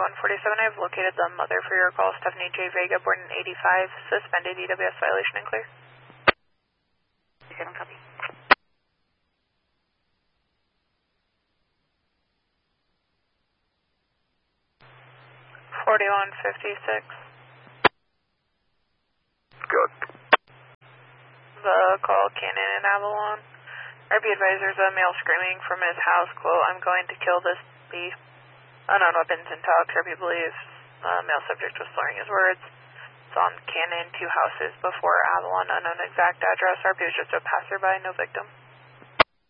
147, I've located the mother for your call, Stephanie J. Vega, born in 85, suspended EWS violation and clear. Second copy. 4156. Good. The call Cannon and Avalon. RB advisors, a male screaming from his house, quote, "I'm going to kill this bee." Unknown weapons and talks. RB believes male subject was slurring his words. It's on Cannon, 2 houses before Avalon, unknown exact address. RB was just a passerby, no victim.